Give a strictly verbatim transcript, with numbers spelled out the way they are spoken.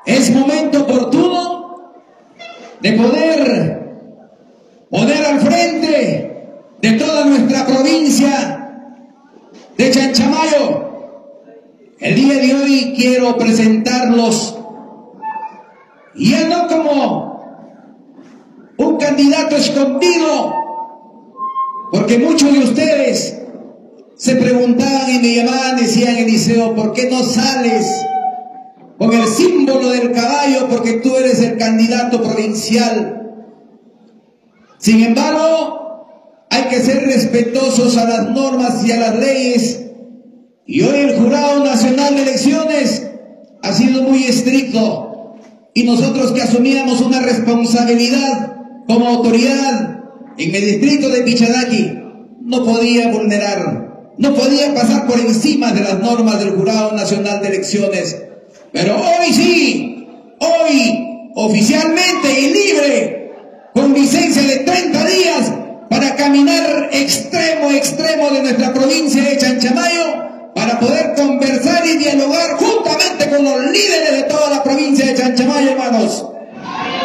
es momento oportuno de poder poner al frente de toda nuestra provincia de Chanchamayo. El día de hoy quiero presentarlos ya no como un candidato escondido, porque muchos de ustedes se preguntaban y me llamaban, decían: Eliseo, ¿por qué no sales con el símbolo del caballo? Porque tú eres el candidato provincial. Sin embargo, hay que ser respetuosos a las normas y a las leyes, y hoy el Jurado Nacional de Elecciones ha sido muy estricto, y nosotros que asumíamos una responsabilidad como autoridad en el distrito de Pichanaki no podía vulnerar, no podía pasar por encima de las normas del Jurado Nacional de Elecciones. Pero hoy sí, hoy oficialmente y libre, con licencia de treinta días para caminar extremo a extremo de nuestra provincia de Chanchamayo, para poder conversar y dialogar juntamente con los líderes de toda la provincia de Chanchamayo, hermanos.